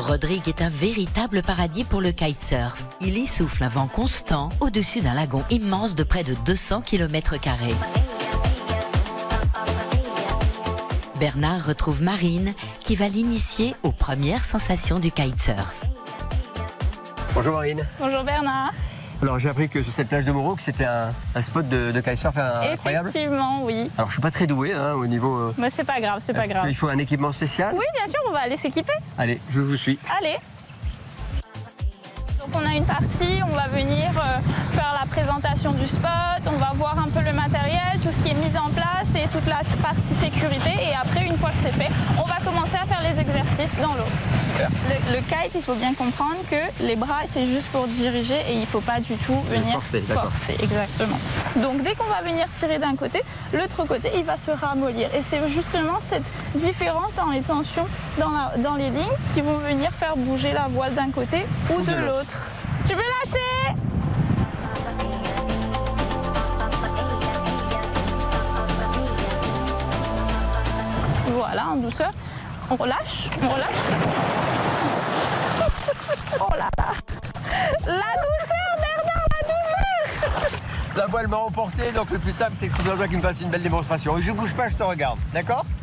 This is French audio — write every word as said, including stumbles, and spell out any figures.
Rodrigue est un véritable paradis pour le kitesurf. Il y souffle un vent constant au-dessus d'un lagon immense de près de deux cents kilomètres carrés. Bernard retrouve Marine qui va l'initier aux premières sensations du kitesurf. Bonjour Marine. Bonjour Bernard. Alors j'ai appris que sur cette plage de Moreau, que c'était un, un spot de, de kitesurf incroyable. Effectivement, oui. Alors je suis pas très doué hein, au niveau... Euh... Mais c'est pas grave, c'est pas grave. Il faut un équipement spécial? Oui, bien sûr, on va aller s'équiper. Allez, je vous suis. Allez. Donc on a une partie, on va venir euh, faire la présentation du spot, on va voir un peu le matériel, tout ce qui est mis en place et toute la partie sécurité. Et après, une fois que c'est fait, on va commencer à faire les exercices dans l'eau. Le, le kite, il faut bien comprendre que les bras, c'est juste pour diriger et il ne faut pas du tout venir forcer. forcer. Exactement. Donc dès qu'on va venir tirer d'un côté, l'autre côté, il va se ramollir. Et c'est justement cette différence dans les tensions, dans, la, dans les lignes, qui vont venir faire bouger la voile d'un côté ou, ou de, de l'autre. Tu peux lâcher? Voilà, en douceur. On relâche, on relâche. Oh là là! La douceur, Bernard, la douceur! La voile m'a emporté, donc le plus simple, c'est que c'est Jean-Jacques qui me fasse une belle démonstration. Et je bouge pas, je te regarde, d'accord?